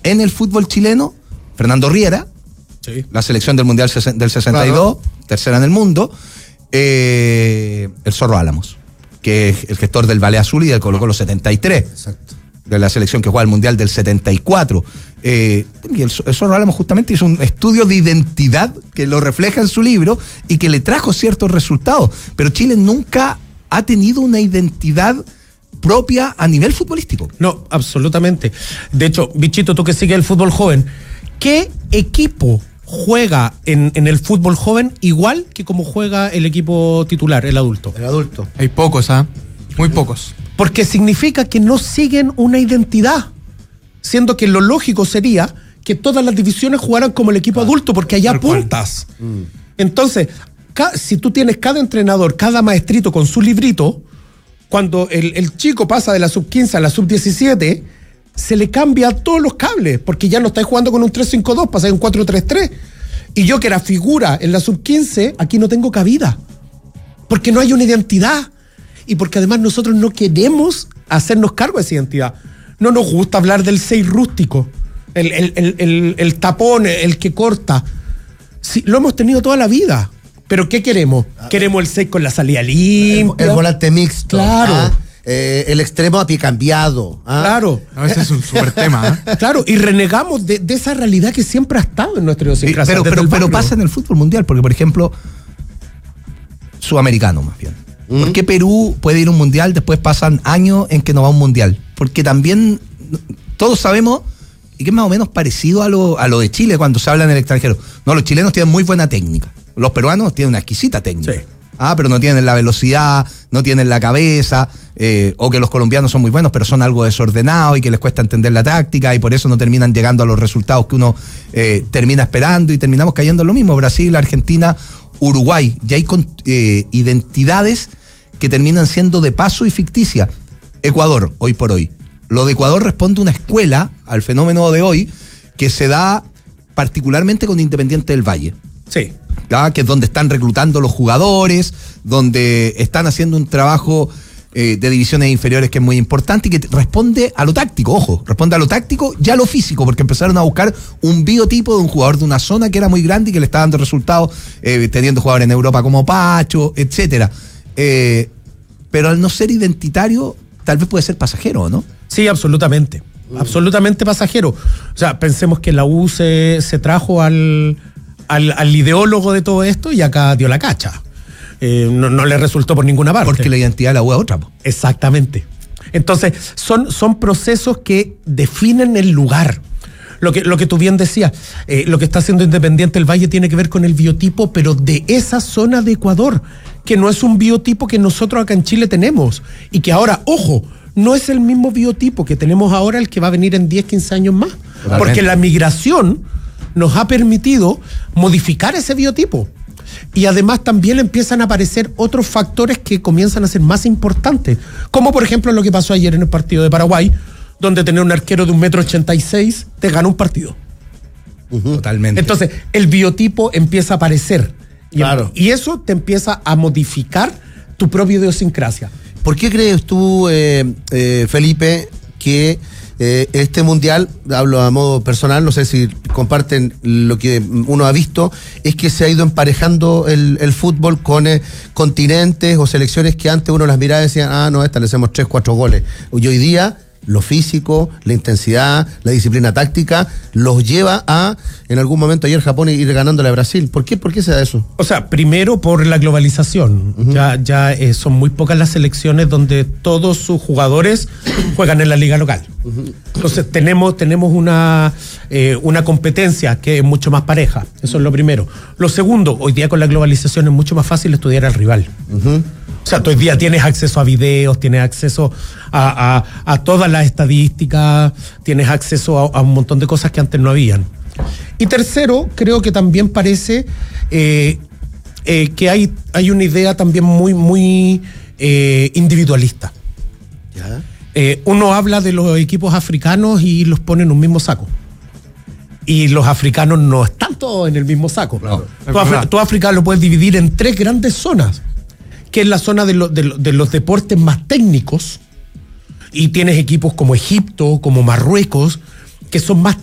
en el fútbol chileno, Fernando Riera, sí, la selección del Mundial del 62, claro, tercera en el mundo, el Zorro Álamos, que es el gestor del Ballet Azul y del Colo-Colo 73. Exacto. De la selección que juega el Mundial del 74. Y el Zorro Álamos justamente hizo un estudio de identidad que lo refleja en su libro y que le trajo ciertos resultados. Pero Chile nunca ha tenido una identidad propia a nivel futbolístico. No, absolutamente. De hecho, Bichito, tú que sigues el fútbol joven, ¿qué equipo juega en el fútbol joven igual que como juega el equipo titular, el adulto? El adulto. Hay pocos, muy pocos. Porque significa que no siguen una identidad, siendo que lo lógico sería que todas las divisiones jugaran como el equipo adulto, porque allá apuntas. Entonces, si tú tienes cada entrenador, cada maestrito con su librito, cuando el chico pasa de la sub-15 a la sub-17, se le cambia todos los cables, porque ya no estáis jugando con un 3-5-2, pasáis un 4-3-3. Y yo, que era figura en la sub-15, aquí no tengo cabida, porque no hay una identidad. Y porque además nosotros no queremos hacernos cargo de esa identidad. No nos gusta hablar del 6 rústico, el tapón, el que corta. Sí, lo hemos tenido toda la vida. ¿Pero qué queremos? Queremos el 6 con la salida limpia. El volante mixto. Claro. El extremo a pie cambiado. Claro. A veces es un súper tema. Claro, y renegamos de esa realidad que siempre ha estado en nuestra idiosincrasia. Pero pasa en el fútbol mundial, porque por ejemplo, sudamericano más bien. ¿Por qué Perú puede ir a un mundial, después pasan años en que no va a un mundial? Porque también todos sabemos, y que es más o menos parecido a lo de Chile cuando se habla en el extranjero. No, los chilenos tienen muy buena técnica. Los peruanos tienen una exquisita técnica. Sí. Pero no tienen la velocidad, no tienen la cabeza, o que los colombianos son muy buenos, pero son algo desordenados y que les cuesta entender la táctica y por eso no terminan llegando a los resultados que uno termina esperando y terminamos cayendo en lo mismo. Brasil, Argentina, Uruguay, ya hay identidades que terminan siendo de paso y ficticia. Ecuador, hoy por hoy. Lo de Ecuador responde a una escuela, al fenómeno de hoy, que se da particularmente con Independiente del Valle. Sí. ¿Verdad? Que es donde están reclutando los jugadores, donde están haciendo un trabajo de divisiones inferiores que es muy importante y que responde a lo táctico, ojo, responde a lo táctico y a lo físico, porque empezaron a buscar un biotipo de un jugador de una zona que era muy grande y que le está dando resultados, teniendo jugadores en Europa como Pacho, etcétera. Pero al no ser identitario, tal vez puede ser pasajero, ¿no? Sí, absolutamente. Absolutamente pasajero. O sea, pensemos que la U se trajo al ideólogo de todo esto y acá dio la cacha. No le resultó por ninguna parte. Porque la identidad de la U es otra. Exactamente. Entonces, son procesos que definen el lugar. Lo que tú bien decías, lo que está haciendo Independiente del Valle tiene que ver con el biotipo, pero de esa zona de Ecuador, que no es un biotipo que nosotros acá en Chile tenemos. Y que ahora, ojo, no es el mismo biotipo que tenemos ahora el que va a venir en 10, 15 años más. Totalmente. Porque la migración nos ha permitido modificar ese biotipo. Y además también empiezan a aparecer otros factores que comienzan a ser más importantes, como por ejemplo lo que pasó ayer en el partido de Paraguay, donde tener un arquero de 1,86 m te gana un partido. Totalmente. Entonces, el biotipo empieza a aparecer. Claro. Y eso te empieza a modificar tu propia idiosincrasia. ¿Por qué crees tú, Felipe, que este mundial, hablo a modo personal, no sé si comparten lo que uno ha visto, es que se ha ido emparejando el fútbol con continentes o selecciones que antes uno las miraba y decían, no, esta le hacemos 3, 4 goles. Y hoy día lo físico, la intensidad, la disciplina táctica los lleva a, en algún momento ayer Japón, ir ganándole a Brasil. ¿Por qué se da eso? O sea, primero por la globalización. Ya son muy pocas las selecciones donde todos sus jugadores juegan en la liga local. Entonces tenemos una competencia que es mucho más pareja. Eso es lo primero. Lo segundo, hoy día con la globalización es mucho más fácil estudiar al rival. O sea, tú hoy día tienes acceso a videos, tienes acceso a todas las estadísticas, tienes acceso a un montón de cosas que antes no habían. Y tercero, creo que también parece que hay una idea también muy individualista. ¿Ya? Uno habla de los equipos africanos y los pone en un mismo saco. Y los africanos no están todos en el mismo saco. No. Tú África lo puedes dividir en 3 grandes zonas, que es la zona de los deportes más técnicos, y tienes equipos como Egipto, como Marruecos, que son más